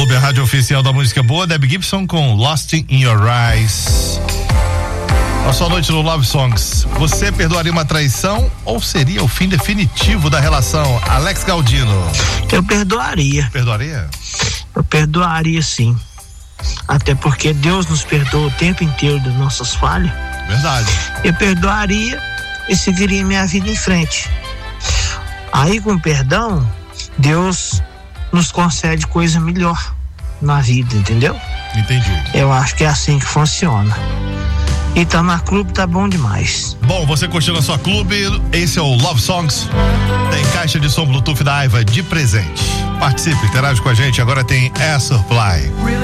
Clube, a rádio oficial da música boa, Debbie Gibson com Lost in Your Eyes. A sua noite no Love Songs. Você perdoaria uma traição ou seria o fim definitivo da relação? Alex Galdino. Eu perdoaria. Perdoaria? Eu perdoaria, sim. Até porque Deus nos perdoa o tempo inteiro das nossas falhas. Verdade. Eu perdoaria e seguiria minha vida em frente. Aí, com perdão, Deus nos concede coisa melhor na vida, entendeu? Entendi. Eu acho que é assim que funciona. E tá na clube, tá bom demais. Bom, você curtiu a sua clube, esse é o Love Songs. Tem caixa de som Bluetooth da Aiva de presente. Participe, interage com a gente, agora tem Air Supply.